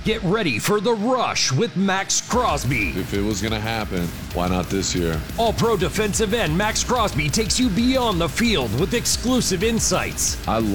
Get ready for the rush with Max Crosby. If it was going to happen, why not this year? All-Pro defensive end Max Crosby takes you beyond the field with exclusive insights. I